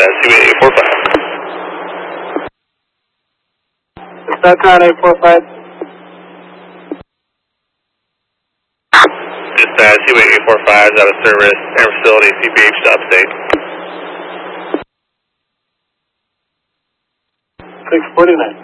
Seaway 845. Starcon 845. Seaway 845 is out of service, air facility, CPH to upstate. 649.